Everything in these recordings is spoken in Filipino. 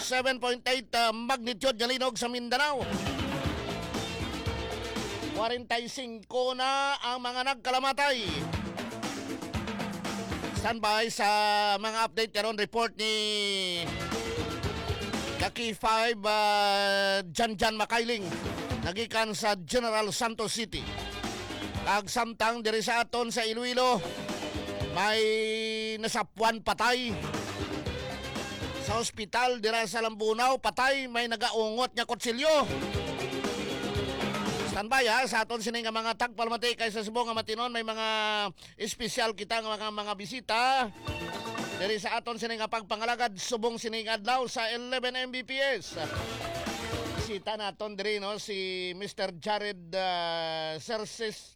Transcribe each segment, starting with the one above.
7.8 magnitude galinog sa Mindanao. 45 na ang mga nagkalamatay. Standby sa mga update karon report ni Lucky 5 Janjan Makailing nagikan sa General Santos City. Kag samtang diri sa aton sa Iloilo may nasapuan patay. Sa ospital dira sa Lambunaw patay may nagaungot nga kutsilyo. Standby sa aton sining nga mga tagpalmati kay sa Subo nga matinon may mga espesyal kita nga mga bisita. Diri sa aton sining nga pagpangalagad subong sining adlaw sa 11 Mbps. Bisita naton diri no si Mr. Jared Cerces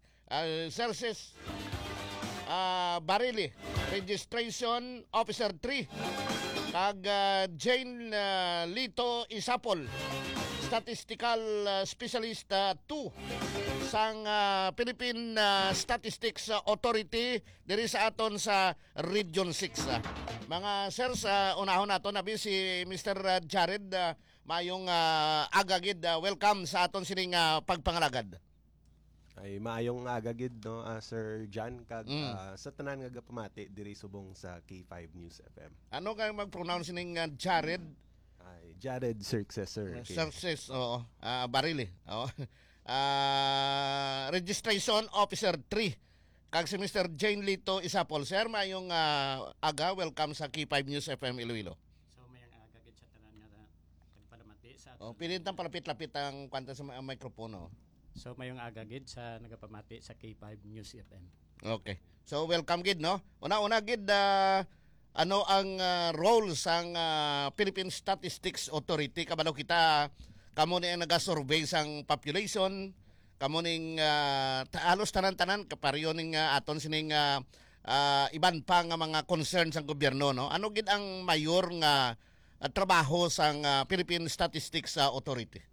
Barili, Registration Officer 3. Kag Jane Lito Isapol, Statistical Specialist 2 sang Philippine Statistics Authority diri sa aton sa Region 6. Mga sirs, unahon nato nabi si Mr. Jared mayong agagid welcome sa aton sining pagpangalagad. Ay maayong agagid no Sir John kag sa tanan nga gapamati diri subong sa K5 News FM. Ano kay mag-pronounce ning Jared? Ay Jared Cerces sir. Cerces, oo. Barili. Oo. Registration Officer 3. Kag si Mr. Jane Lito Isapol. Sir, mayong aga. Welcome sa K5 News FM Iloilo. So, mayang aga gid sa tanan nga pagpalamati sa aton. Pinintang palapit-lapit ang kwanta sa mikropono. So, mayong aga gid sa nagapamati sa K5 News FM. Okay. So, welcome gid, no? Una-una gid, ano ang role sang Philippine Statistics Authority? Kabalo kita kamo ni ang naga-survey sang population, kamo ning halos tanan-tanan kapareho ning aton sining iban pa nga mga concerns sang gobyerno, no? Ano gid ang mayor nga trabaho sang Philippine Statistics Authority?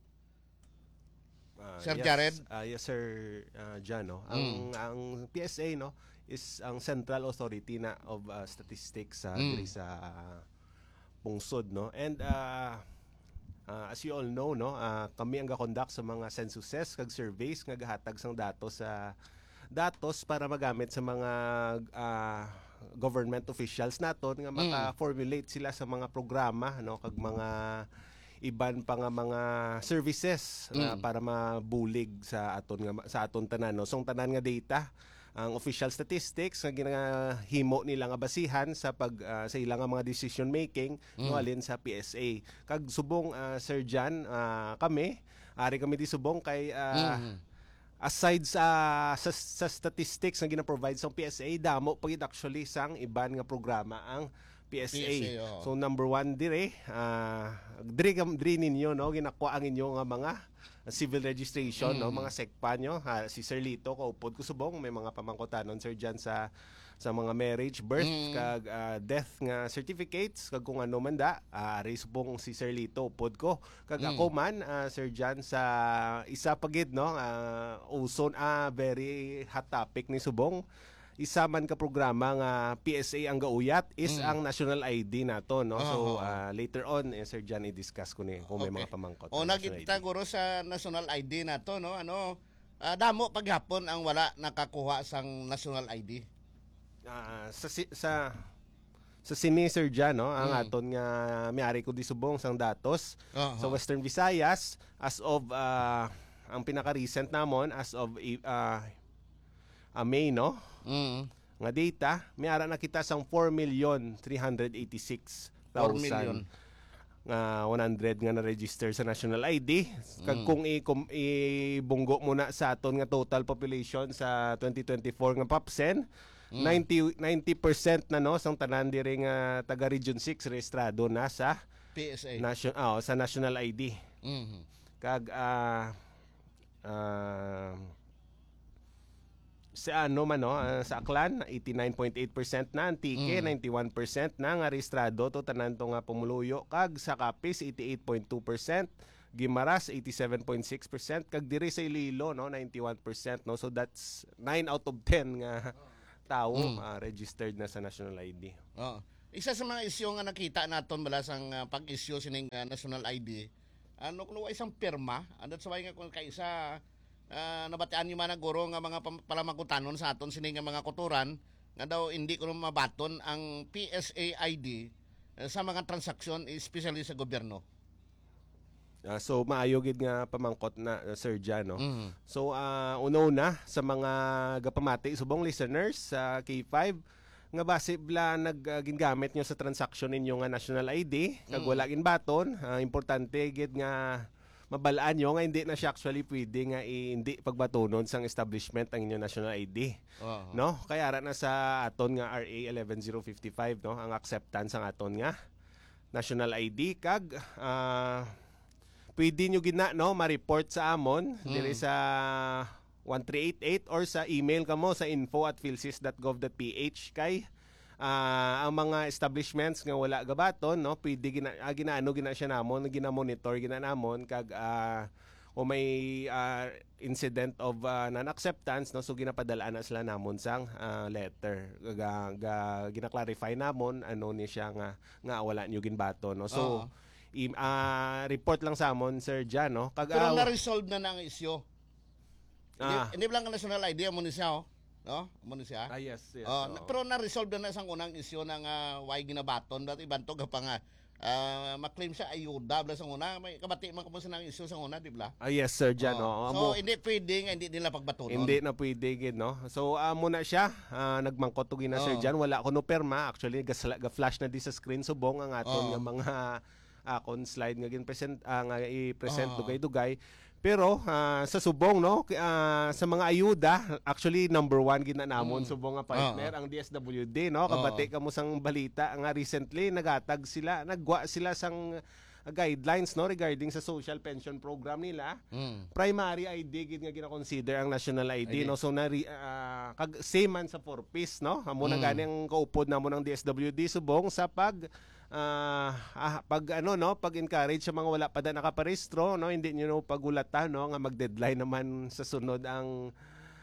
Sir Yes, Jared? Yes sir John, no. Ang PSA no is ang central authority na of statistics diri sa pungsod, no. And as you all know, no, kami ang ga-conduct sa mga censuses kag surveys nga gahatag sang datos sa para magamit sa mga government officials naton nga maka-formulate sila sa mga programa, no, kag mga iban pa nga mga services para mabulig sa aton tanan, no. So tanan nga data ang official statistics nga ginahimo nila nga basihan sa sa ilang mga decision making no alin sa PSA. Kag subong Sir John, kami di subong kay aside sa statistics nga gina-provide sa PSA, damo pagit actually sang iban nga programa ang PSA. So number 1 dire diri ninyo no ginakuha ang inyo nga mga civil registration, no, mga sekpa nyo. Si Sir Lito ko upod ko subong may mga pamangkotanon Sir Jan sa mga marriage, birth kag death nga certificates kag kung ano man da ari subong si Sir Lito upod ko kag ako man Sir Jan sa isa pagid, no, uson very hot topic ni subong isa man ka programa nga PSA ang gauyat is ang national ID nato, no. So later on Sir John i-discuss ko ni kung may mga pamangkot. Nagita guro sa national ID nato, no. Damo paghapon ang wala nakakuha sang national ID. Sa sini Sir John, no, ang aton nga miari ko di subong sang datos sa Western Visayas as of ang pinaka-recent namon as of May, no? Nga data, may ara na kita sang 4,386,100 nga na-register sa national ID. Kag kung ibunggo mo na sa aton nga total population sa 2024 nga PAPSEN, 90% na, no, sang tanan diri nga taga Region 6 rehistrado na sa PSA. Sa national ID. Kag sa sa Aklan 89.8% na, Antique 91% na nga rehistrado to tanan to nga pumuluyo, kag sa Capiz 88.2%, Guimaras 87.6%, kag diri sa Iloilo, no, 91%, no. So that's 9 out of 10 nga tao registered na sa national ID. isa sa mga isyu nga nakita naton bala sang pag-issue sining national ID, ano kuno isang pirma, andot sa nga kung kaisa nabatian ni man guro nga mga palamagutanon sa aton sining nga mga kuturan nga daw hindi kuno mabaton ang PSA ID sa mga transaksyon especially sa gobyerno. So maayo gid nga pamangkot na Sir Jan, no. Mm. So una sa mga gapamati subong listeners sa K5 nga base bla naggingamit nyo sa transaction ninyo nga national ID kag wala gin baton, importante gid nga mabalaan nyo nga hindi na siya actually pwede nga hindi pagbatonon sang establishment ang inyong national ID. No? Kaya ara na sa aton nga RA 11055, no, ang acceptance ang aton nga national ID kag pwede nyo gina, no, ma-report sa amon diri sa 1388 or sa email kamo sa info@philsys.gov.ph kay ang mga establishments nga wala gabaton, no, pwede ginaano siya namon, gina-monitor namon kag o may incident of non-acceptance, no, so ginapadalaan na sila namon sang letter gina-clarify namon ano ni siya nga wala niyo ginbaton, no, so report lang sa amon Sir Jan, no, kag Pero na-resolve na ang issue. Hindi lang ang national ID mo ni siya, no? Mo ni siya. Yes. Pero na-resolve na isang unang issue ng why ginabaton dati iban to pa nga ma-claim siya ayuda bla sa una may kabati man kamo sa issue sa una, di ba? Yes Sir Jan, so hindi pwede nga hindi nila pagbatonon. Hindi na pwede gid, no. So muna siya nagmangkot og na Sir Jan, wala ko no perma actually ga-flash na di sa screen subong ang aton nga mga kon slide nga gin-present nga i-present dugay-dugay. Pero sa subong, no, sa mga ayuda, actually number 1 ginanamon subong nga partner ang DSWD, no. Kabati kamo sang balita nga recently nagwa sila sang guidelines, no, regarding sa social pension program nila. Primary ID gid nga gina-consider ang national ID, no. So kag same man sa 4-piece, no. Amo na gani ang kaupod namo ng DSWD subong sa pag encourage sa mga wala pa da nakaparehistro, no, hindi niyo no pagulatan, no, nga mag-deadline naman sa sunod ang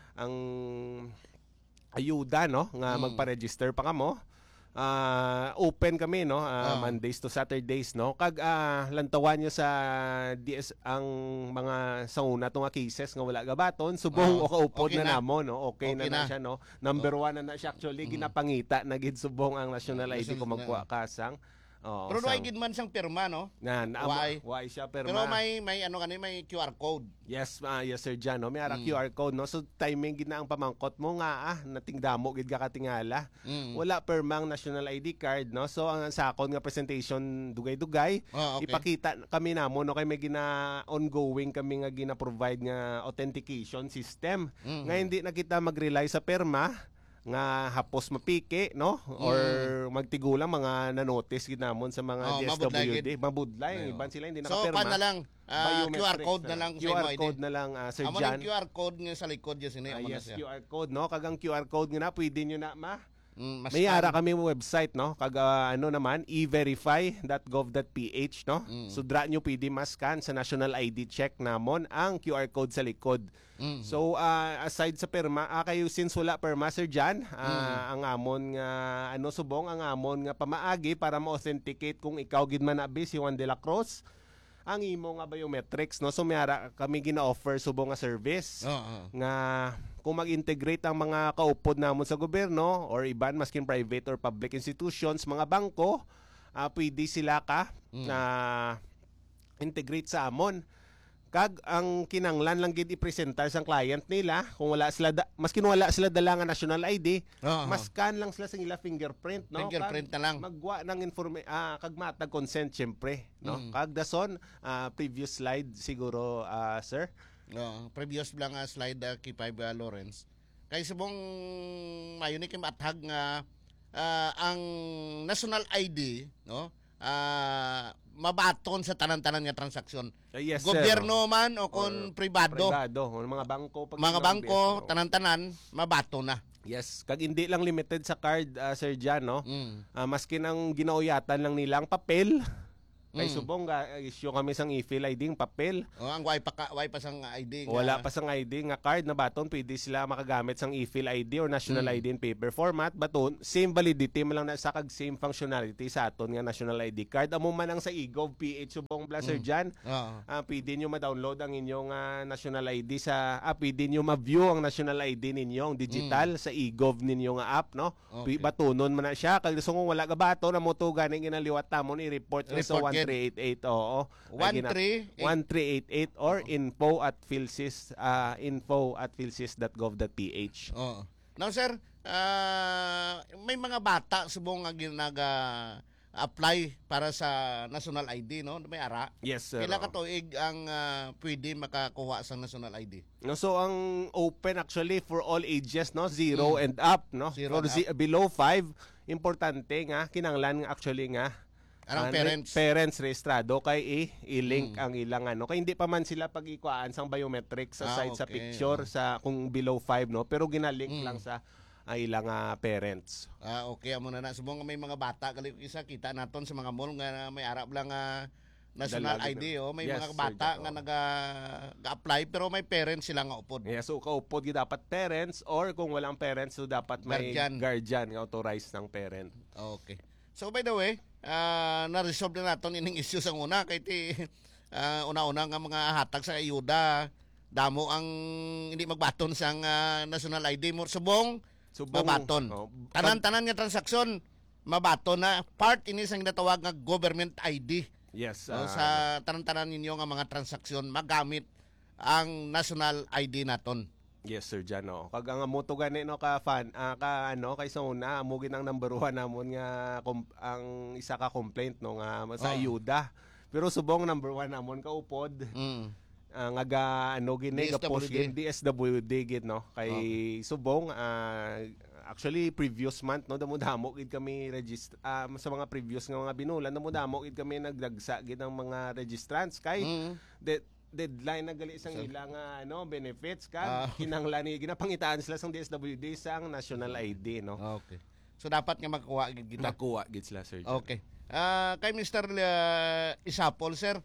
ayuda, no, nga magpa-register pa kamo. Open kami, no, Mondays to Saturdays, no, kag lantawan niyo sa DS ang mga sauna to nga cases nga wala gabaton subong o kaupod okay na namo, no, okay na siya, no, number 1 na siya actually ginapangita na gid subong ang national ID kung magkuha ka sang pero no ay gid man siyang pirma, no? Why siya pirma? Pero may ano kanay may QR code. Yes, yes Sir Jan, no, may ara QR code, no. So timing gid na ang pamangkot mo nga natingdamo gid ka katingala. Wala permang national ID card, no. So ang sakon nga presentation dugay-dugay, okay. Ipakita kami namo, no, kay may ongoing kami nga gina-provide nga authentication system. Nga hindi na kita mag-rely sa perma nga hapos mapiki, no, or magtigulang mga na-notice ginamon sa mga DSWD, mabudlay iban sila hindi nakapirma. So pa na lang QR code na lang sa QR code na lang Sir Jan. Amo QR code nga sa likod diyan sini amo na siya. QR code, no, kagang QR code nga na pwede niyo na may ara kami website, no, kag naman everify.gov.ph, no. So dra nyo pwede maskan sa national ID check namon ang QR code sa likod. So aside sa perma, kayo since wala perma Sir Jan, ang amon nga subong ang amon nga pamaagi para ma-authenticate kung ikaw gid man abi si Juan de la Cruz ang imo nga biometrics, no. So may ara kami gina-offer subong nga service nga kung mag-integrate ang mga kaupod namon sa gobyerno or iban maskin private or public institutions, mga bangko, pwede sila integrate sa amon. Kag ang kinanglan lang gid i-presentar sang client nila kung wala sila maskin wala sila dala nga national ID, maskan lang sila sa ila fingerprint, no. Fingerprint na lang. Magwa ng kag matag consent syempre, no. Kag dason previous slide siguro sir. Previous lang slide K5 Lawrence. Kay subong mayon ni mathag nga ang national ID, no, mabaton sa tanan-tanan nga transaksyon. Yes, gobyerno man o kon pribado. Mga bangko tanan-tanan mabato na. Yes, kag hindi lang limited sa card Sir Jan, no. Maskin ang ginauyatan lang nilang papel, Kay subong issue kami sang e-fill ID ng papel. Ang way pa sang ID nga. Wala pa sang ID nga card na baton pwede sila makagamit sang e-fill ID or national ID in paper format baton same validity mo lang na sa kag same functionality sa aton nga national ID card amo man ang sa eGov PH subong blaster dyan. Pwede nyo ma-download ang inyong national ID sa pwede nyo ma-view ang national ID ninyong digital sa eGov ninyo nga app no. Okay. Batunon man na siya kag gusto kung wala ka bato na mo to ganing ginaliwat tamon i-report sa 1388 oo. 1388 or info@philsys.gov.ph. Oo. Now sir, may mga bata subong nga apply para sa national ID no, may ara. Yes sir. Pila ka tuig ang pwede makakuha sa national ID? No, so ang open actually for all ages no, 0 and up no. Zero For and up. below 5 importante nga kinanglan nga actually nga Anong parents? Parents rehistrado kay i-link ang ilang ano. Kay hindi pa man sila pag-ikuan sang biometric sa side sa okay. picture sa kung below 5 no, pero ginalink lang sa ilang parents. Okay, amo na subong nga may mga bata kali isa kita naton sa mga mall nga may arap lang national Dalagi ID may Yes, mga sir, bata Jato. nga apply pero may parents sila nga upod. Yeah, so kaupod gyud dapat parents or kung walang parents so dapat may guardian nga authorized ng parent. Okay. So by the way, na-resolve na naton ining issue sa una kay ti una-una nga mga hatag sa ayuda damo ang hindi magbaton sang national ID mo subong mabaton. Tanan-tanan nga transaksyon mabaton na part ini sang ginatawag nga government ID. Yes. Sa tanan-tanan ninyo nga mga transaksyon magamit ang national ID naton. Yes sir Jan no. Kag ang moto gani no ka fan ka ano kay sa una amo gid ang number 1 namon nga ang isa ka complaint no nga sa ayuda. Pero subong number 1 namon ka upod. Nga ano gini DSWD. gapos gid DSWD gid no. Kay subong actually previous month no damo gid kami register sa mga previous nga mga binulan damo gid kami nagdagsa gid ang mga registrants kay deadline na gali sang ilang benefits kinanglan ni ginapangitaan sila sang DSWD sang national ID no. Okay. So dapat nga makuha gid kita. Nakuha gid sila sir. Okay. Kay Mr. Isapol sir,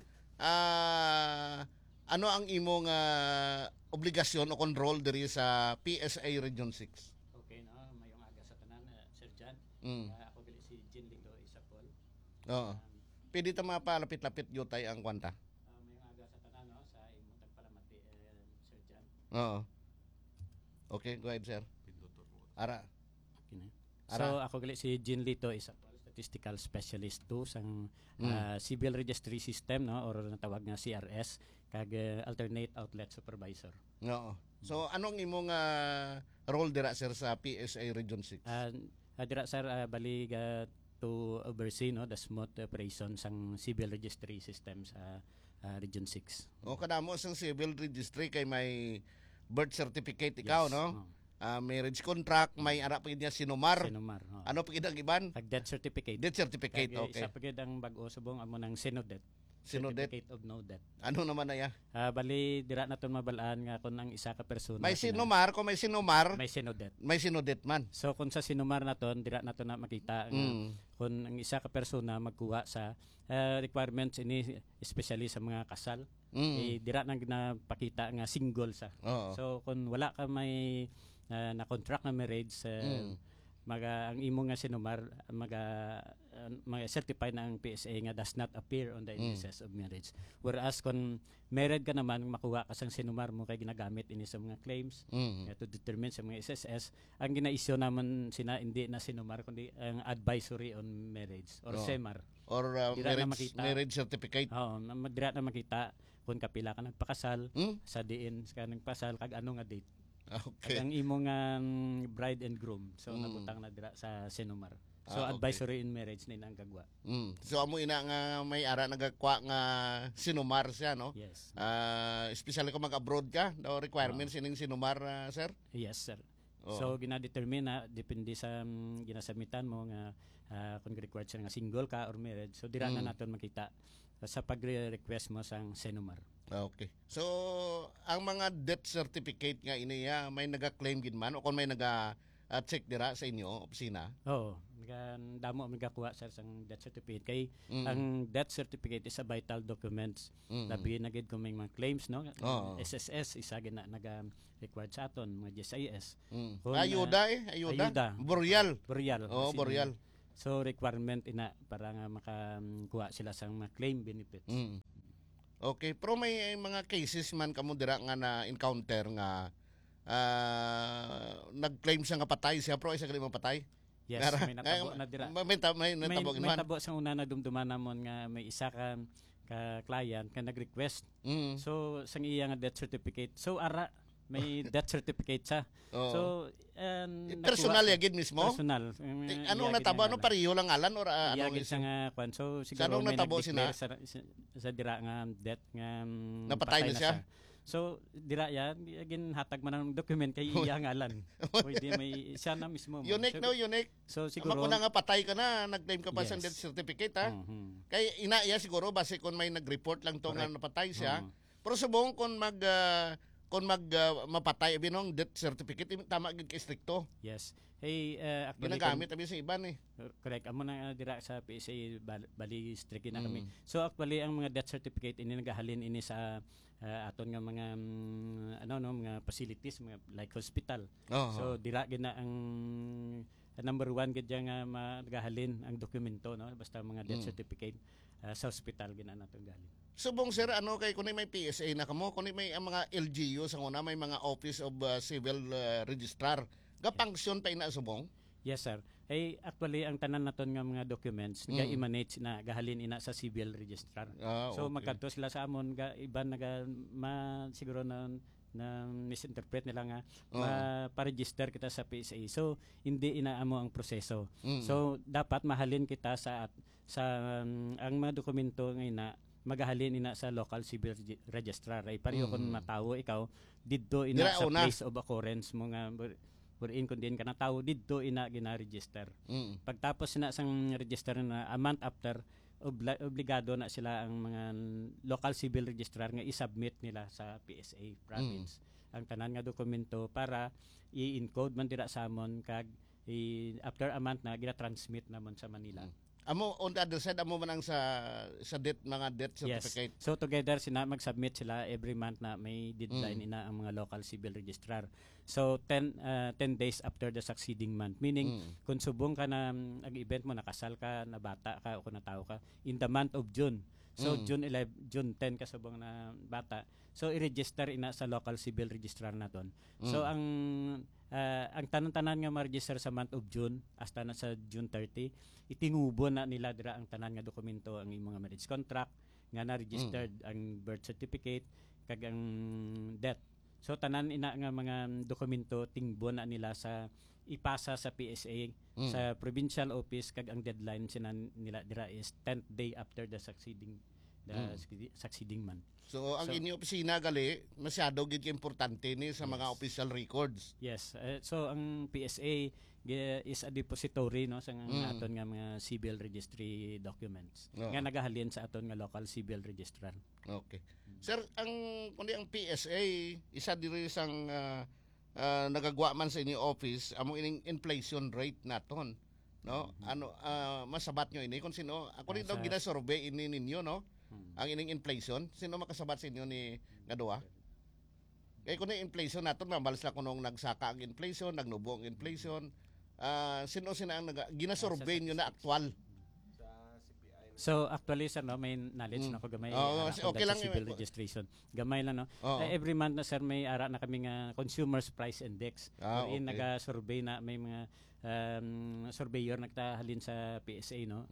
ano ang imong obligasyon o control diri sa PSA Region 6? Okay no, mayong aga sa tanan Sir Jan. Ako gali si Jean Lito Isapol. Oo. Pwede ta mapalapit-lapit yutay ang kwanta. Mayong aga sa tanan no sa imong tagpalamati Sir Jan. Oo. Okay, go ahead sir. Ara. Okay na. So ako gali si Jean Lito Isapol, statistical specialist 2 sang civil registry system no or natawag nga CRS kag alternate outlet supervisor. Oo. So anong imong role dira sir sa PSA Region 6? Dira sir bali to oversee no the smooth operation sang civil registry system sa Region 6. O kadamo sang civil registry kay may birth certificate ikaw no? Marriage contract, may ara pa gid niya sinumar. Sinumar. Ano pa gid ang iban? Kag death certificate. Death certificate, Kag, okay. Isa pa gid ang bag-o subong amo nang sinodet. Sinodet? Certificate of no death. Ano naman na ya? Bali dira naton mabalaan nga kun ang isa ka persona May sinumar, kung may sinumar, may sinodet. may sinodet man. So kung sa sinumar naton dira naton na makita nga kung ang isa ka persona magkuha sa requirements ini especially sa mga kasal dira nang ginapakita nga single sa. Oo. So kung wala ka may na contract na marriage ang imo nga sinumar certify na ang PSA nga does not appear on the indices of marriage. Whereas kung married ka naman makuha ka sang sinumar mo kay ginagamit ini sa mga claims to determine sa mga SSS ang gina-issue naman sina hindi na sinumar kundi ang advisory on marriage or SEMAR Or Dira na makita. marriage certificate. dira na makita kung kapila ka nagpakasal sa diin ka nagpasal kag ano nga date. Okay. Kag ang imong bride and groom so nabutang na dira sa sinumar. So Okay. advisory in marriage na ang gagwa. So amo ina nga may ara nagakwa nga sinumar siya no. Yes. Especially kung mag-abroad ka, daw requirements ining sinumar sir. Yes, sir. Oo. So gina-determine na depende sa ginasamitan mo nga kung required siya nga single ka or married. So dira na naton makita sa pag-request mo sang sinumar. Okay. So ang mga death certificate nga iniya may naga-claim gid man o kung may naga check dira sa inyo opisina. Oo, damo ang gakuha sir sang death certificate kay ang death certificate is a vital documents labi na gid kung may mga claims no. SSS isa gid na naga required sa aton mga GSIS. Kung, ayuda. Boreal. Boreal. So requirement ina para nga makakuha sila sang mga claim benefits. Okay, pero may mga cases man kamo dira nga na encounter nga nag-claim siya nga patay siya pero isa kali mapatay. Yes, may natabo na dira. May natabo may tabo sa una na dumduman namon nga may isa ka client ka nag-request. So sang iya nga death certificate. So ara may death certificate siya. So personal yagid mismo? Personal. Anong natabo? Ano pareho lang ngalan or ano? Yagid sa nga kwan. So siguro may nag-declare sa dira nga death nga napatay na siya. So dira yan hatag man ang document kay iya ngalan. Pwede may siya na mismo. Unique unique. So siguro nga patay ka na, nag-claim ka pa sa death certificate ha. Kay ina iya siguro base kung may nag-report lang to nga napatay siya. Pero subong kung mapatay binong death certificate tama gid kay stricto. Yes. Hey, actually ginagamit abi sa iban eh. Correct. Amo na dira sa PSA bali strict na kami. So actually ang mga death certificate ini nagahalin ini sa aton nga mga mga facilities mga like hospital. So dira gid na ang number one gid nga magahalin ang dokumento no basta mga death certificate sa hospital gid na naton gahalin. Subong sir kay kuno may PSA na kamo kuno may ang mga LGU sa una may mga Office of Civil Registrar ga-function pa ina subong? Yes sir. Hey, actually ang tanan naton nga mga documents ga-emanate na gahalin ina sa civil registrar. So magkadto sila sa amon iban siguro na misinterpret nila nga pa-register kita sa PSA. So hindi inaamo ang proseso. So dapat mahalin kita sa ang mga dokumento nga ina magahalin ina sa local civil registrar ay pareho kun matawo ikaw didto ina sa place of occurrence mo nga wherein kung din ka na tao didto ina gina-register. Pagtapos na sang register na a month after obligado na sila ang mga local civil registrar nga i-submit nila sa PSA province ang tanan nga dokumento para i-encode man dira sa amon kag after a month na gina-transmit namon sa Manila. Amo on the other side amo man ang sa mga death certificate. Yes. So together mag-submit sila every month na may deadline ina ang mga local civil registrar. So 10 days after the succeeding month, meaning kung subong ka na ang event mo nakasal ka, na bata ka o kung natao ka in the month of June. So June 10 ka subong na bata. So i-register ina sa local civil registrar naton. So ang tanan-tanan nga ma-register sa month of June hasta na sa June 30, itingubo na nila dira ang tanan nga dokumento ang imong marriage contract nga na-registered ang birth certificate kag ang death. So tanan ina nga mga dokumento tingbo na nila sa ipasa sa PSA sa provincial office kag ang deadline nila dira is 10th day after the succeeding month. So ang inyo opisina gali masyado gid importante ni sa mga official records. Yes. So ang PSA is a depository no sa aton nga mga civil registry documents nga nagahalin sa aton nga local civil registrar. Okay. Sir, kundi ang PSA isa diri sang nagagwa man sa inyo office among ining inflation rate naton. No? Masabat nyo ini kung sino ako rin daw gina-survey ini ninyo no? Ang ining inflation, sino makasabat sa inyo ni Gadua? Kaya kung yung inflation natin, mabalas na kung nagsaka ang inflation, nagnubo ang inflation, sino ang ginasurvey nyo na aktual? So actually sir no may knowledge na ko gamay okay lang civil registration gamay lang no every month na sir may ara na kami nga consumers price index wherein naga-survey na may mga surveyor nagtahalin sa PSA no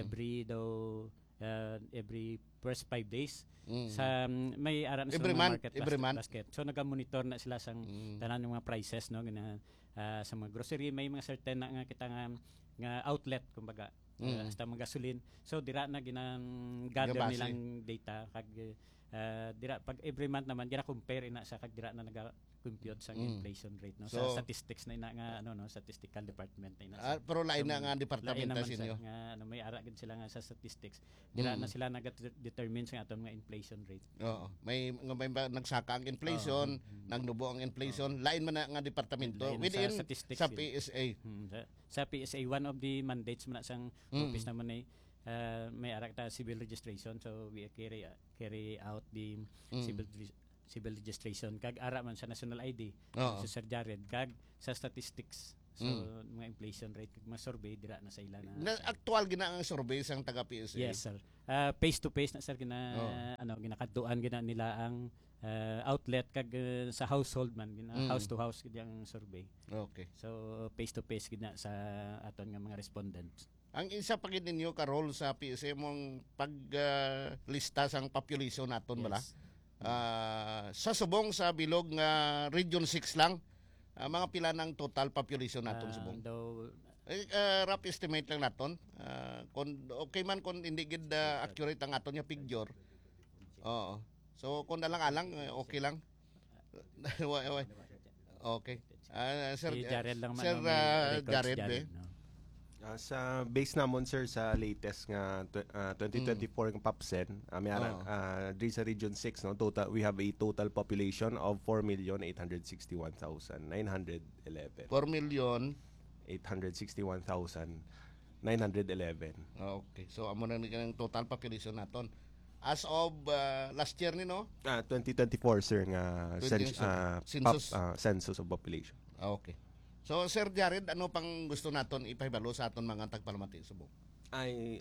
every first 5 days sa may ara na sa market basket. So naga-monitor na sila sang tanan ng mga prices no sa mga grocery may mga certain na nga kita nga outlet kumbaga hasta mga gasolin. So dira na gather nilang data kag dira pag every month naman dira compare ina sa kag dira na naga-compute sa inflation rate no So, sa statistics na ina nga ano no statistical department na ina pero lain na nga lain departamento naman sa inyo. sa nga ano may ara gid sila nga sa statistics dira na sila naga-determine sa aton nga inflation rate. Oo. May nagsaka ang inflation, nagnubo ang inflation, lain man na nga departamento Lain within sa statistics sa yun. PSA. Sa PSA one of the mandates man na sang office naman ay may ara ta civil registration, so we carry out the civil registration kag ara man sa national ID Oo. sa Sir Jared kag sa statistics, so mga inflation rate kag mga survey dira na sa ila na Actual gina ang survey sang taga PSA. yes sir. Face to face na sir ginakadtuan gina nila ang outlet kag sa household man house to house gid ang survey, Okay. so face to face gid na sa aton nga mga respondents. Ang isa pa gid ninyo ka role sa PSA mong paglista sang population naton bala. Yes. Sa subong sa bilog nga Region 6 lang, mga pila ng total population naton subong. Though Rough estimate lang naton. Kung okay man kung hindi gid accurate ang aton nga figure. Oo. So kung alang-alang okay lang. Okay. Sir si Jared lang man Sir ang may records, Jared, no? Sa base namon sir sa latest nga 2024 ng PAPSEN, may diri sa Region 6 no, total we have a total population of 4,861,911. 4 million. 861,911. Okay. So amo na ni kanang total population naton. As of last year ni no? 2024 sir nga 2024. census of population. Okay. So Sir Jared, ano pang gusto naton ipahibalo sa aton mga tagpalamati subong? Ay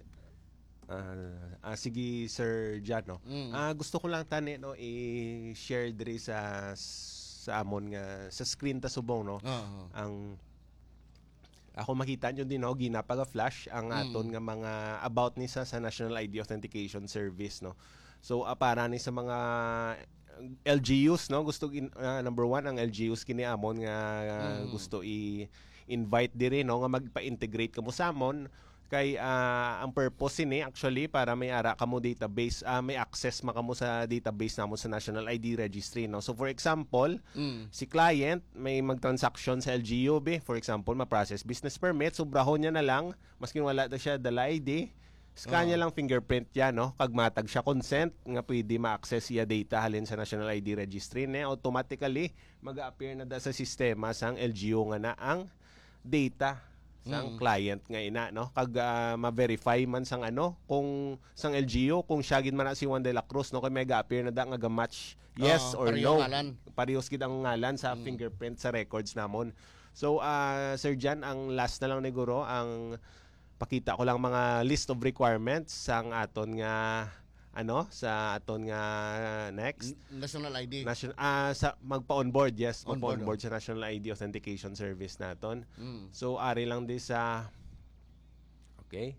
sige Sir Jan no. Gusto ko lang tani no i-share diri sa amon nga sa screen ta subong no. Ang ako makita nyo din no, ginapaga-flash ang aton nga mga about ni sa National ID Authentication Service no. So para ni sa mga LGUs no, gusto number one ang LGUs kini amon nga gusto i-invite diri no nga magpa-integrate kamo sa amon kay ang purpose ni actually para may ara kamo database, may access makamo sa database namo sa National ID Registry no. So for example, si client may mag-transaction sa LGU for example, ma-process business permit, sobrahon niya na lang maskin wala ta siya dala ID. Scan niya lang fingerprint yan, no? Kag matag siya consent nga pwede ma-access iya data halin sa National ID Registry ne automatically mag-appear na da sa sistema sang LGU nga na ang data sang client nga ina no kag ma-verify man sang ano kung sang LGU kung siya gid man na si Juan de la Cruz no kay mega-appear na da nga match yes or no. Parehas gid ang ngalan sa fingerprint sa records namon. So Sir Jan, ang last na lang ni Guro ang pakita ko lang mga list of requirements sang aton nga sa aton nga next National ID. Sa magpa-onboard, yes, magpa-onboard sa National ID Authentication Service naton. So ari lang di sa okay.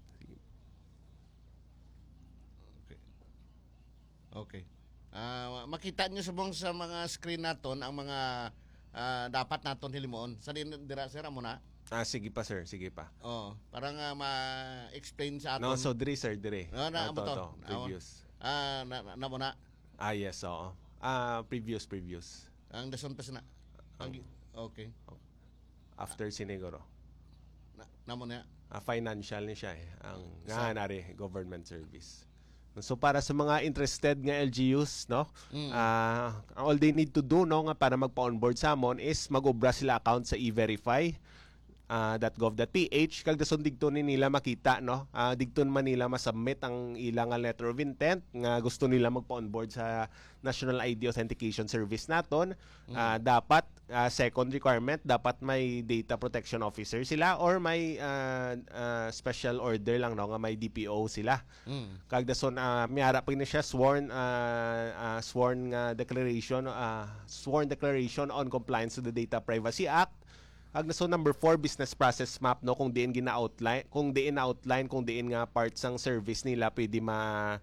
Makita niyo subong sa mga screen naton ang mga dapat naton hilimon. Sa dira sir amo na. Sige pa sir, sige pa. Para nga ma-explain sa aton. No, so diri sir, diri. Na amo to. Previous. Na mo na. Yes, oo. Previous. Ang dason pa na. Okay. After siniguro. Na mo na. Financial ni siya ang nga nari government service. So para sa mga interested nga LGUs no, all they need to do no nga para magpa-onboard sa amon is mag-obra sila account sa e-verify .gov.ph kag dason digton ni nila makita no, digton man nila masubmit ang ilang letter of intent nga gusto nila magpa-onboard sa National ID Authentication Service naton. Dapat second requirement dapat may data protection officer sila or may special order lang no nga may DPO sila. Kag dason may harap pa ni siya sworn declaration on compliance to the Data Privacy Act. So number 4, business process map no, kung diin gina-outline, kung diin nga parts ng service nila pwede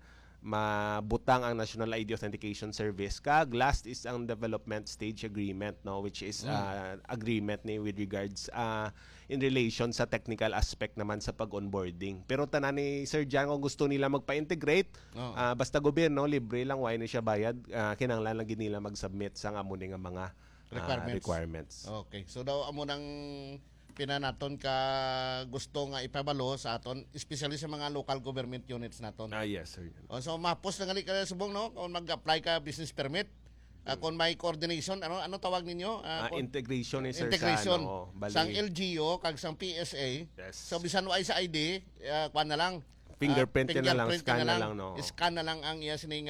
mabutang ang National ID Authentication Service. Kag last is ang development stage agreement, no, which is agreement ni with regards in relation sa technical aspect naman sa pag-onboarding. Pero tanan ni Sir Jan, kung gusto nila magpa-integrate, basta gobyerno libre lang, why na siya bayad, kinahanglan lang gid nila mag-submit sa among nga mga requirements. Okay. So daw amo nang pinanaton ka gusto nga ipabalo sa aton, especially sa mga local government units naton. Yes, Sir. So mapos na gali ka subong, no? Kung mag-apply ka business permit, kung may coordination, ano tawag ninyo? Integration ni Sir integration bali, sang LGU kag sang PSA. Yes. So bisan wa sa ID, kuan na lang. Fingerprint na lang, fingerprint scan na lang, no. Scan na lang ang iya sining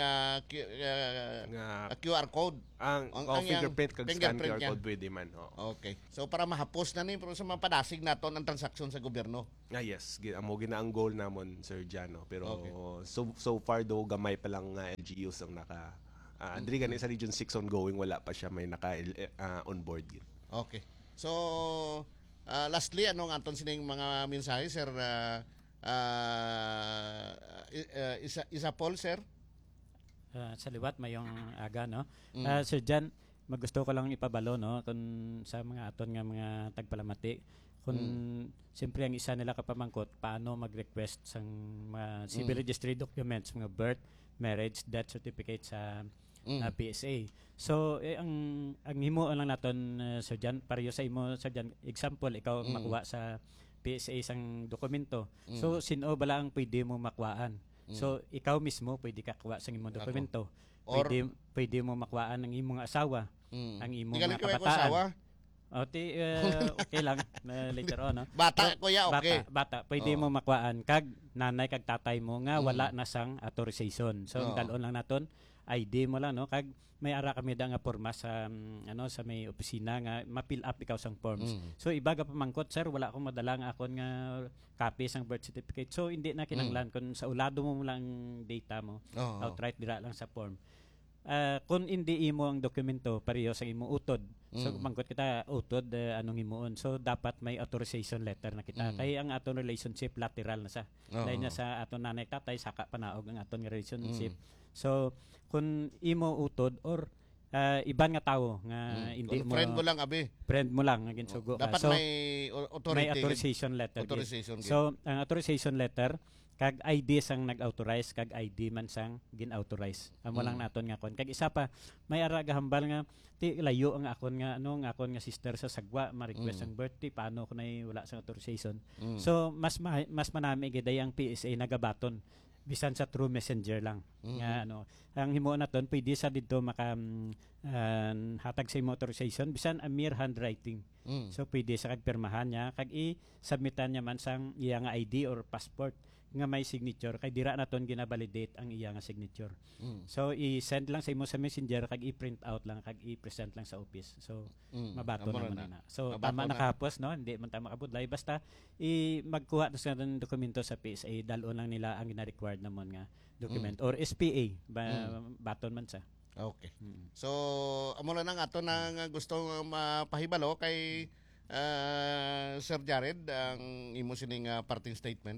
QR code. Ang fingerprint kag scan QR code pwede man. Okay. So para mahapos na ni pero sa mapadasig naton ang transaksyon sa gobyerno. Yes, amo gina ang goal namon, Sir Jan, no. Pero Okay. so far though gamay pa lang LGUs ang naka diri gani sa Region 6 ongoing, wala pa siya may naka on board yun. Okay. So lastly, ano ang aton sining mga mensahe, Sir isa Paul, sir? Sa liwat mayong aga, no. Sir Jan, magusto ko lang ipabalo, no, kung sa mga aton nga mga tagpalamati, kung siyempre ang isa nila kapamangkot paano mag-request sang mga civil registry documents, mga birth, marriage, death certificate sa PSA. So ang himo lang naton, Sir Jan, pareho sa imo, Sir Jan, example ikaw makuha sa PSA isang dokumento. So sino bala ang pwede mo makuhaan? So ikaw mismo pwede ka kuha sa imong dokumento. Pwede mo makuhaan ng imong asawa, ang imong mga kabataan. Okay lang na later on, no? Bata, kuya, okay. Bata, pwede mo makuhaan kag nanay kag tatay mo nga wala na sang authorization. So ang dalon lang naton ID mo lang, no, kag may ara kami da nga porma sa sa may opisina nga ma-fill up ikaw sang forms. So ibaga pamangkot, sir, wala akong madala nga akon nga copy sang birth certificate. So hindi na kinahanglan kun sa ulado mo lang data mo, outright dira lang sa form. Kung hindi imo ang dokumento pareho sa imo utod, so mangkot kita utod anong imuon, so dapat may authorization letter na kita. Kay ang aton relationship lateral na sa lain na sa aton nanay tatay saka panaog ang aton relationship. So kung imo utod or iban nga tawo nga hindi mo friend mo lang, abi, friend mo lang nga ginsugo dapat so, may authority, may authorization letter. So ang authorization letter kag ID sang nag-authorize kag ID man sang gin-authorize. Amo lang naton nga kon. Kag isa pa may ara gahambal nga ti layo ang akon nga nga akon nga sister sa Sagwa ma-request ang birthday paano ko nay wala sang authorization. So mas manami giday ang PSA nagabaton bisan sa through messenger lang. Nga ang himo naton pwede sa didto maka hatag sa imo authorization bisan a mere handwriting. So pwede sa kagpirmahan niya kag i-submitan niya man sang iya nga ID or passport nga may signature kay dira naton gina-validate ang iya nga signature. So i-send lang sa imo sa messenger kag i-print out lang kag i-present lang sa office. So mabato naman na. So mabato tama na. nakahapos, no, hindi man tama kabudlay basta magkuha na sa dokumento sa PSA dalon lang nila ang gina-required namon nga document or SPA baton man sa. Okay. So amo lang ang ato nang gusto mapahibalo kay Sir Jared ang imo sining parting statement.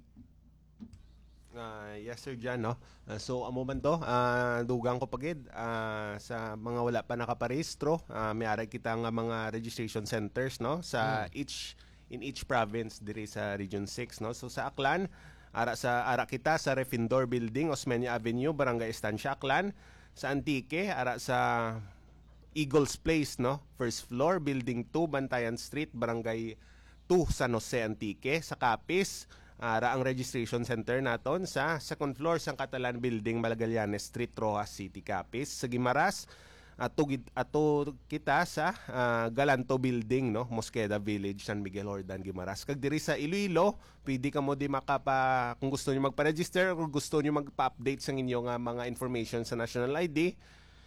Yes, Sir Jan, no. So amo man to, dugang ko pagid sa mga wala pa nakaparehistro, may ara kita nga mga registration centers, no, sa in each province diri sa Region 6, no. So sa Aklan, ara kita sa Refindor Building, Osmeña Avenue, Barangay Estancia, Aklan. Sa Antique, ara sa Eagles Place, no, first floor, Building 2, Bantayan Street, Barangay 2, San Jose, Antique. Sa Capiz, ara ang registration center naton sa second floor sang Catalan Building, Malagallanes Street, Rojas City, Capiz. Sa Guimaras, ato kita sa Galanto Building, no, Mosqueda Village, San Miguel Hordan, Guimaras. Kag diri sa Iloilo, pwede ka mo di kung gusto niyo magpa-register or gusto niyo magpa-update sa inyo nga mga information sa National ID,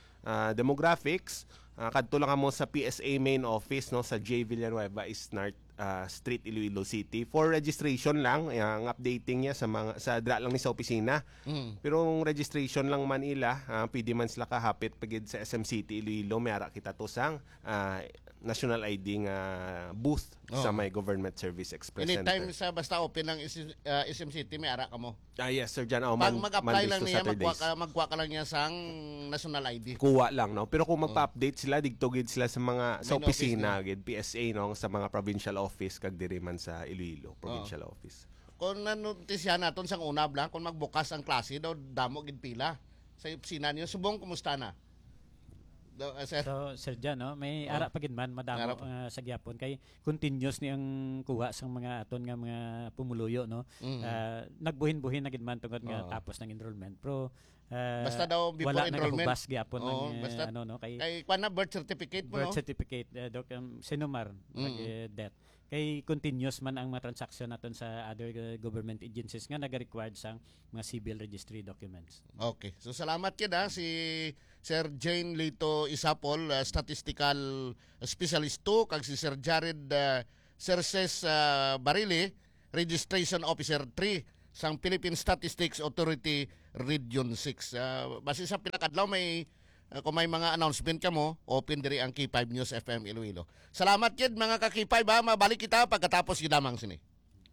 demographics, kadto lang mo sa PSA main office, no, sa J Villanueva East North Street, Iloilo City. For registration lang, ang updating niya sa dra lang ni sa opisina. Pero ang registration lang man ila, pwede man sila kahapit pagid sa SM City Iloilo, may ara kita to sang national ID nga booth sa may Government Service Express Anytime Center. sa basta open ng SM City, may ara ka mo. Yes sir, dyan. Pag mag-apply Mondays lang to niya, Saturdays. magkuha ka lang niya sang national ID. Kuha lang, no? Pero kung magpa-update sila, digtugid sila sa mga sa Main opisina, gid PSA, no? Sa mga provincial office, kag diri man sa Iloilo, provincial office. Kung nanotisya naton sang una blang, kung magbukas ang klase daw, damo gid pila. Sa opisina niyo, subong, kumusta na? Sir? So Sir Jan, no, may ara pa gid man madamo sa gyapon kay continuous ni ang kuha sang mga aton nga mga pumuluyo, no. Nagbuhin-buhin na gid man tungod nga tapos ng enrollment. Pero basta daw before wala enrollment. nagahubas gyapon ng basta ano, no, kay kuan na birth certificate mo, birth no? certificate, sinumar death. Kay continuous man ang mga transaction naton sa other government agencies nga naga-required sang mga civil registry documents. Okay. So salamat kid si Sir Jane Lito Isapol, statistical specialist 2, kag si Sir Jared Cerces Barili, registration officer 3 sang Philippine Statistics Authority Region 6. Base sa pinakadlaw may kung may mga announcement ka mo, open diri ang K5 News FM Iloilo. Salamat kid mga ka-K5 ha. Mabalik kita pagkatapos gidamang sini.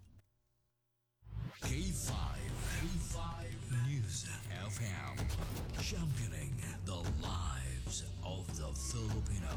K5 News FM, championing the lives of the Filipino.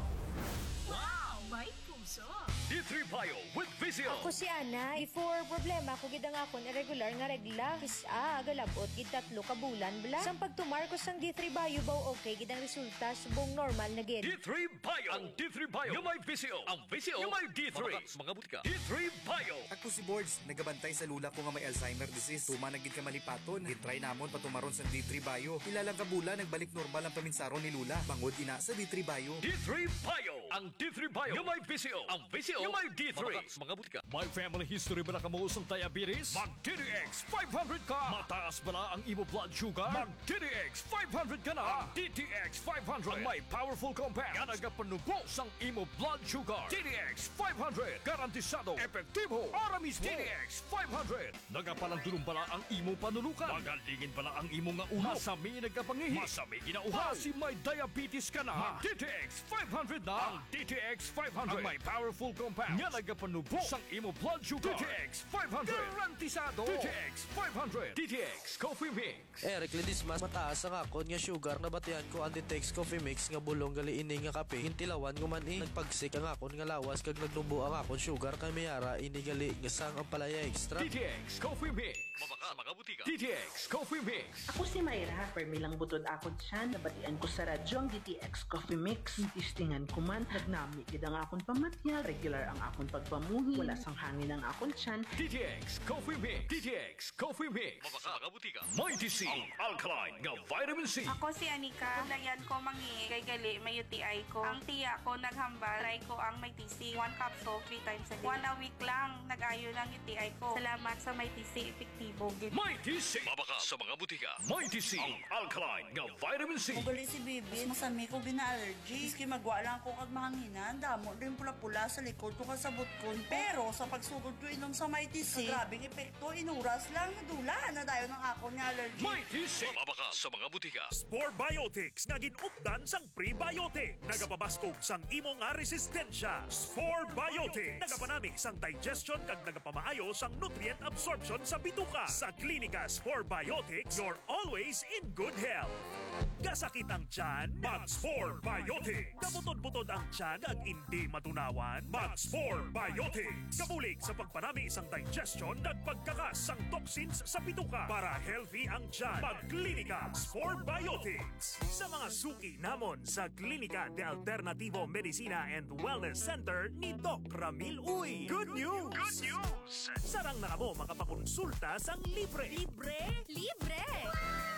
Wow! May puso! D3 Bio with Visio. Ako si Ana, before problema ko gid ang akon irregular nga regla. Kisa agalabot gid 3 ka bulan bla. Sang pagtumarkos sang D3 Bio baw okay gid ang resulta subong normal na gid. D3 Bio. Ang D3 Bio yung may Visio. Ang Visio yung may D3. Mga butika. D3 Bio. Ako si Boards, nagabantay sa lula ko nga may Alzheimer disease. Tuma na gid ka malipaton. Gitry namon patumaron sa D3 Bio. Ilalang kabula nagbalik normal ang paminsaron ni lula. Bangod ina sa D3 Bio. D3 Bio. Ang D3 Bio yung may Visio. Ang Visio yung may D3. Mga butika. May family history ba na kamuusong diabetes? Mag DTX 500 ka. Mataas ba na ang imo blood sugar? Mag DTX 500 ka na. DTX 500 ang may powerful compound nga nagapanubos ang imo blood sugar. DTX 500 garantisado, epektibo, aramis. DTX 500 nagapalandulong bala ang imo panulukan. Magalingin bala ang imo nga ulo. Masami nagapangihi. Masami ginauhaw. Kasi may diabetes ka na. Mag DTX 500 na. Ang DTX 500 ang may powerful compound nga nagapanubos ang imo blood sugar. DTX 500 garantisado. DTX 500. DTX Coffee Mix. Eric Ledismas, mataas ang akon nga sugar na batian ko ang Ditex Coffee Mix nga bulong gali ini nga kape. Hintilawan ko man nagpagsik ang akon nga lawas kag nagnubo ang akon sugar kay mayara ini gali nga sang ang palaya extra. DTX Coffee Mix. Mabaka mga butika. DTX Coffee Mix. Ako si Mayra, permilang butod akon siya, nabatian ko sa radyo ang DTX Coffee Mix. Tistingan ko man, nagnami gid ang akon pamatya, regular ang akon pagpamuhi, wala sang hangin ang akon tiyan. DTX Coffee Mix. DTX Coffee Mix. Mabaka mga butika. Mighty C. Ang alkaline nga vitamin C. Ako si Anika. Layan ko mangi kay gali may UTI ko. Ang tiya ko naghambal. Try ko ang may TC. 1 capsule 3 times a day. 1 a week lang. Nag-ayo lang UTI ko. Salamat sa may TC. Epektibo. Mighty C. Mabaka sa mga butika. Mighty C. Ang alkaline nga vitamin C. Mugali si Bibi, masami ko gina-allergy. Iski magwa lang ko kag mahanginan, damo rin pula-pula sa likod ko kasabot ko. Pero sa pagsugod ko inom sa Mighty C, grabing epekto, inuras lang, nadula na dayo ng ako ni allergy. Mighty C. Mabaka sa mga butika. Spore Biotics nga ginupdan sang prebiotic. Nagapabaskog sang imo nga resistensya. Spore Biotics nagapanami sang digestion kag nagapamaayo sang nutrient absorption sa bituka. Sa klinika Spore Biotics, you're always in good health. Gasakit ang tiyan, mag Spore Biotics. Kabutod-butod ang tiyan kag hindi matunawan, mag Spore Biotics. Kabulig sa pagpanami sang digestion kag pagkakas sang toxins sa bituka para healthy ang tiyan. Mag-klinika Spore Biotics. Sa mga suki namon sa Klinika de Alternativo Medicina and Wellness Center ni Doc Ramil Uy. Good news! Good news! Sarang na mo makapakonsulta sang libre. Libre? Libre!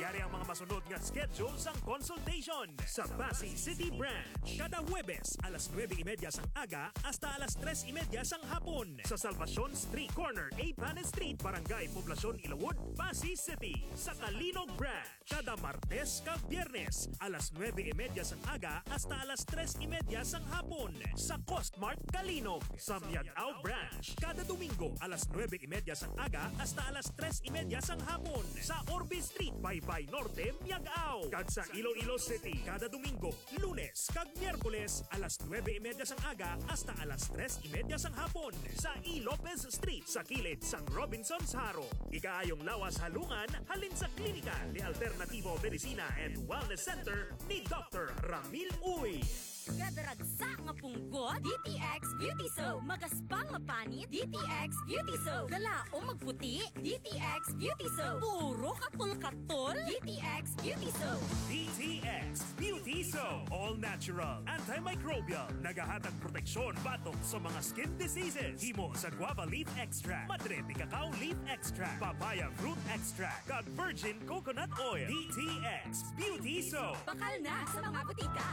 Yari ang mga masunod nga schedule sang consultation sa Pasay City Branch. Kada Huwebes, alas 9:30 sang aga hasta alas 3:30 sang hapon sa Salvacion Street, corner A. Panes Street, Barangay Poblacion, Ilawod, Pasay City. Sa Kalinog Branch, kada Martes kag Biyernes, alas 9:30 sang aga hasta alas 3:30 sang hapon sa Costmart Kalinog. Sa Miagao Branch, kada Domingo, alas 9:30 sang aga hasta alas 3:30 sang hapon sa Orbe Street, Baybay Norte, Miagao. Kag sa Iloilo City, kada Domingo, Lunes kag Miyerkules, alas 9:30 sang aga hasta alas 3:30 sang hapon sa E. Lopez Street sa kilid sang Robinson's Haro. Ikaayong lawas halungan halin sa klinika ni Alternativo Medicina and Wellness Center ni Dr. Ramil Uy. Kadaragsa nga punggot, DTX Beauty Soap. Magaspang mapanit, DTX Beauty Soap. Galaong magputi, DTX Beauty Soap. Puro katol-katol, DTX Beauty Soap. DTX Beauty Soap. All natural, antimicrobial, nagahatag proteksyon batok sa mga skin diseases. Himo sa guava leaf extract, madre de cacao leaf extract, papaya fruit extract, kag virgin coconut oil. DTX Beauty Soap. Bakal na sa mga butika.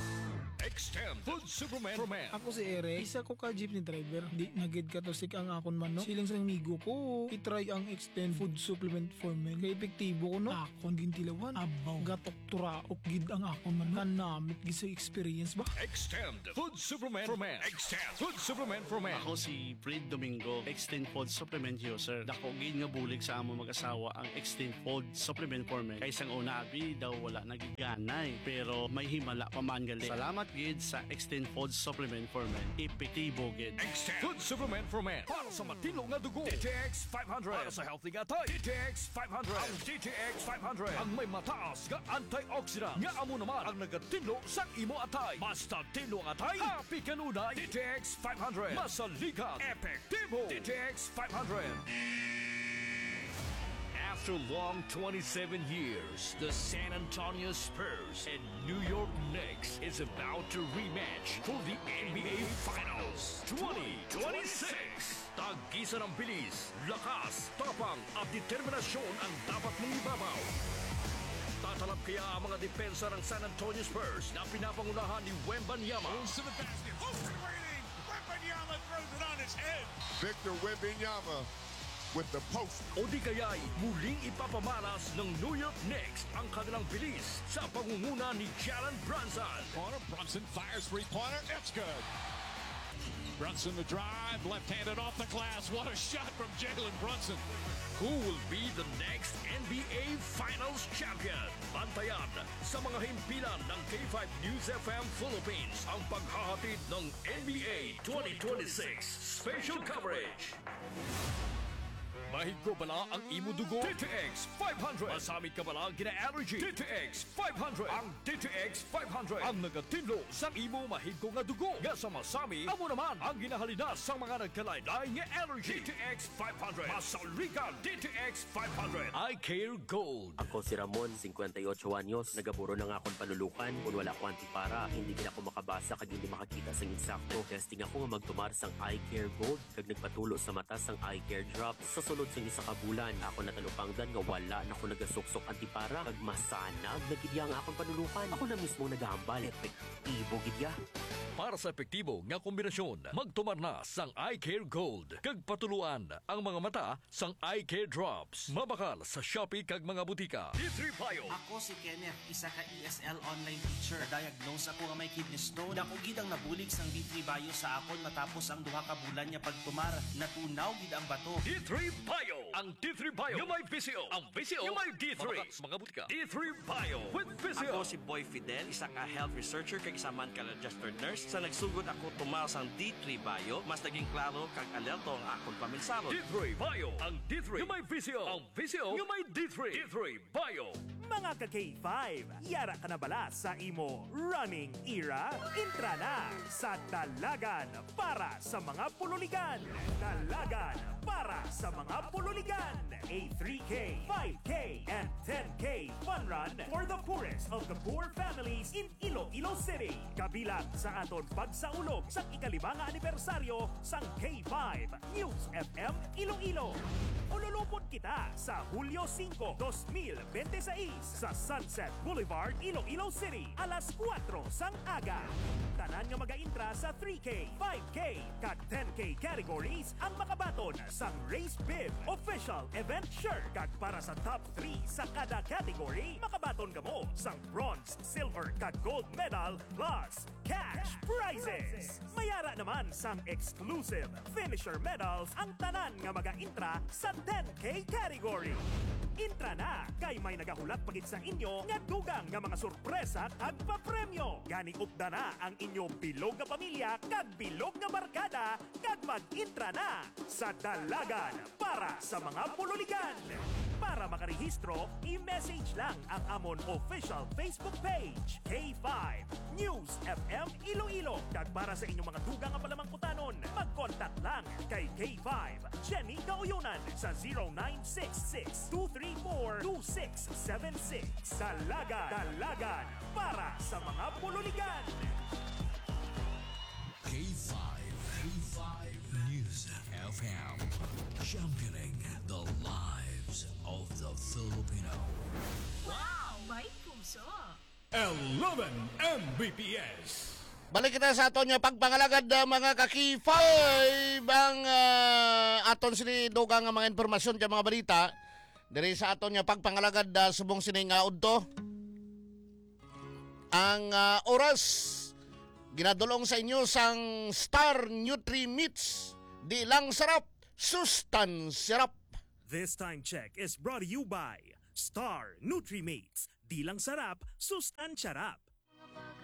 Extend Food Superman for Men. Ako si Eric, isa ko ka jeepney driver. Di nagid ka to sik ang akon man no. Siling sa migo ko, itry ang Extend Food Supplement for Men. Kaya epektibo ko no. Akon gintilawan, abaw, gatok turaok gid ang akon man no. Kanamit gid sa experience ba? Extend Food Superman for Men. Extend Food Superman for Men. Ako si Fred Domingo, Extend Food Supplement user. Dako gid nga bulig sa amo mag-asawa ang Extend Food Supplement for Men. Kaysang una abi daw wala nagiganay, pero may himala pa man gali. Salamat gid sa Extend Food Supplement for Men. Epektibo gid. Extend Food Supplement for Men. Para sa matino nga dugo, DTX 500. Para sa healthy nga tay, DTX 500. Ang DTX 500 ang may mataas nga antioxidant nga amo naman ang nagatinlo sa imo atay. Basta tinlo ang atay, happy kanunay. DTX 500. Masaligan, epektibo. DTX 500. After long 27 years, the San Antonio Spurs and New York Knicks is about to rematch for the NBA Finals 2026. Tag-isa ng bilis, lakas, tapang at determinasyon ang dapat mong ibabaw. Tatalab kaya ang mga depensa ng San Antonio Spurs na pinapangunahan ni Wembanyama. Wembanyama throws it on his head. Victor Wembanyama with the post. O di kaya'y muling ipapamalas ng New York Knicks ang kanilang bilis sa pangunguna ni Jalen Brunson. Brunson fires three-pointer. It's good. Brunson the drive, left-handed off the glass. What a shot from Jalen Brunson. Who will be the next NBA Finals champion? Bantayan sa mga himpilan ng K5 News FM Philippines ang paghahatid ng NBA 2026 Special Coverage. Mahigko bala ang imo dugo? DTX 500. Masamit ka bala gina-allergy? DTX 500. Ang DTX 500 ang nagatinlo sa imo mahigko nga dugo. Nga sa masami, amo naman ang ginahalina sa mga nagkalaylay nga allergy. DTX 500. Masaligan DTX 500. I Care Gold. Ako si Ramon, 58 anyos. Nagaburo na nga akong panulukan. Kung wala ko antipara, hindi gina ako makabasa kag hindi makakita sang insakto. Testing ako nga magtumar sang I Care Gold kag nagpatulo sa mata sang I Care Drops. Sa sulod sa isa ka bulan, ako natalupangdan nga wala na ako nagasuksok antipara kag masanag nagidya nga akong panulukan. Ako na mismo nagahambal. Epektibo gidya. Para sa epektibo nga kombinasyon, magtumar na sang I Care Gold. Kag patuluan ang mga mata sang I Care Drops. Mabakal sa Shopee kag mga butika. D3 Bio. Ako si Kenneth, isa ka ESL online teacher. Diagnose ako nga may kidney stone. Dako gid ang nabulig sang D3 Bio sa akon matapos ang duha ka bulan niya pagtumar. Natunaw gid ang bato. D3 Bio. Ang D3 Bio yung may VCO. Ang VCO yung may D3. Mabakal sa mga butika. D3 Bio with VCO. Ako si Boy Fidel, isa ka health researcher kag isa man ka registered nurse. Sa nagsugod ako tumal sang D3 Bio, mas naging klaro kag alerto ang akong paminsaro. D3 Bio. Ang D3 yung may VCO. Ang VCO yung may D3. D3 Bio. Mga ka-K5, yara ka na bala sa imo running era? Intra na sa Dalagan para sa mga pululigan. Dalagan para sa mga pululigan. A 3K, 5K, and 10K fun run for the poorest of the poor families in Iloilo City. Kabilang sa aton pagsaulog sa ika-5 anibersaryo sang K5 News FM Iloilo. Ululupot kita sa Hulyo 5, 2026 Categories sa Sunset Boulevard, Iloilo City, alas 4 sang aga. Tanan nga mag-intra sa 3K, 5K, kag 10K categories ang makabaton sang Race Bib Official Event Shirt. Kag para sa top 3 sa kada category, makabaton ka mo sang bronze, silver, kag gold medal plus cash prizes. Mayara naman sang exclusive finisher medals ang tanan nga mag-intra sa 10K category. Intra na, kay may nagahulat pagit sa inyo nga dugang nga mga sorpresa kag papremyo. Gani upda na ang inyo bilog nga pamilya kag bilog nga barkada kag mag-intra na sa Dalagan para sa mga pululigan. Para makarehistro, i-message lang ang amon official Facebook page, K5 News FM Iloilo. Kag para sa inyong mga dugang nga palamangkutanon, mag-contact lang kay K5 Jenny Gauyunan sa 0966-234-2676. Dalagan para sa mga pululigan. K5 News FM, championing the lives of the Filipino. Wow! May puso! 11 Mbps. Balik kita sa aton nga pagpangalagad mga ka-K5 ang aton sini dugang nga mga informasyon sa mga balita diri sa aton nga pagpangalagad subong sini nga udto. Ang oras ginadulong sa inyo sang Star Nutri-Mits. Di lang sarap, sustansarap. This time check is brought to you by Star Nutri-Mates. Di lang sarap, sustansarap.